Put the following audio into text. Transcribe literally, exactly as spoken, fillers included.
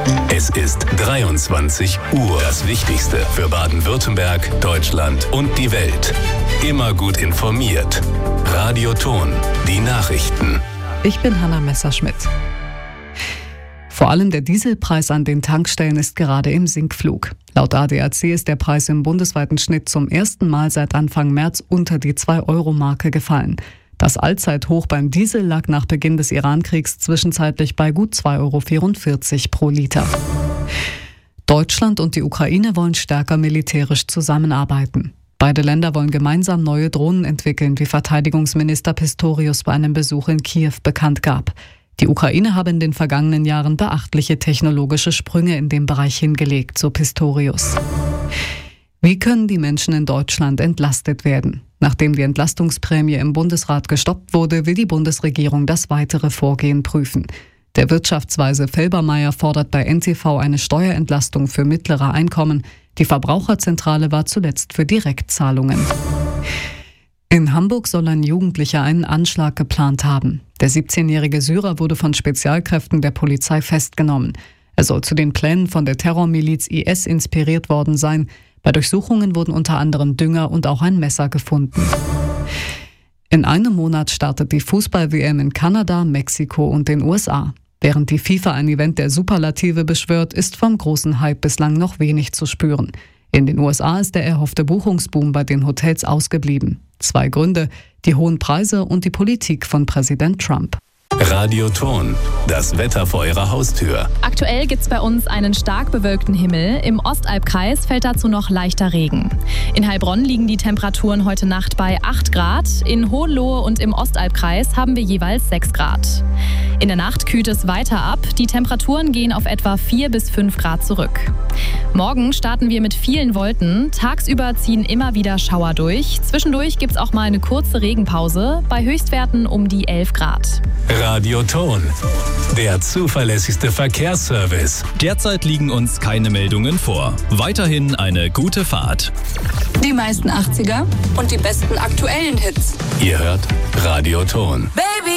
Es ist dreiundzwanzig Uhr. Das Wichtigste für Baden-Württemberg, Deutschland und die Welt. Immer gut informiert. Radio Ton, die Nachrichten. Ich bin Hanna Messerschmidt. Vor allem der Dieselpreis an den Tankstellen ist gerade im Sinkflug. Laut A D A C ist der Preis im bundesweiten Schnitt zum ersten Mal seit Anfang März unter die zwei Euro Marke gefallen. Das Allzeithoch beim Diesel lag nach Beginn des Irankriegs zwischenzeitlich bei gut zwei Euro vierundvierzig pro Liter. Deutschland und die Ukraine wollen stärker militärisch zusammenarbeiten. Beide Länder wollen gemeinsam neue Drohnen entwickeln, wie Verteidigungsminister Pistorius bei einem Besuch in Kiew bekannt gab. Die Ukraine habe in den vergangenen Jahren beachtliche technologische Sprünge in dem Bereich hingelegt, so Pistorius. Wie können die Menschen in Deutschland entlastet werden? Nachdem die Entlastungsprämie im Bundesrat gestoppt wurde, will die Bundesregierung das weitere Vorgehen prüfen. Der Wirtschaftsweise Felbermayr fordert bei N T V eine Steuerentlastung für mittlere Einkommen. Die Verbraucherzentrale war zuletzt für Direktzahlungen. In Hamburg soll ein Jugendlicher einen Anschlag geplant haben. Der siebzehnjährige Syrer wurde von Spezialkräften der Polizei festgenommen. Er soll zu den Plänen von der Terrormiliz I S inspiriert worden sein. Bei Durchsuchungen wurden unter anderem Dünger und auch ein Messer gefunden. In einem Monat startet die Fußball-W M in Kanada, Mexiko und den U S A. Während die FIFA ein Event der Superlative beschwört, ist vom großen Hype bislang noch wenig zu spüren. In den U S A ist der erhoffte Buchungsboom bei den Hotels ausgeblieben. Zwei Gründe: die hohen Preise und die Politik von Präsident Trump. Radio Ton, das Wetter vor Ihrer Haustür. Aktuell gibt es bei uns einen stark bewölkten Himmel. Im Ostalbkreis fällt dazu noch leichter Regen. In Heilbronn liegen die Temperaturen heute Nacht bei acht Grad. In Hohenlohe und im Ostalbkreis haben wir jeweils sechs Grad. In der Nacht kühlt es weiter ab. Die Temperaturen gehen auf etwa vier bis fünf Grad zurück. Morgen starten wir mit vielen Wolken. Tagsüber ziehen immer wieder Schauer durch. Zwischendurch gibt es auch mal eine kurze Regenpause. Bei Höchstwerten um die elf Grad. Radio Ton, der zuverlässigste Verkehrsservice. Derzeit liegen uns keine Meldungen vor. Weiterhin eine gute Fahrt. Die meisten achtziger und die besten aktuellen Hits. Ihr hört Radio Ton. Baby!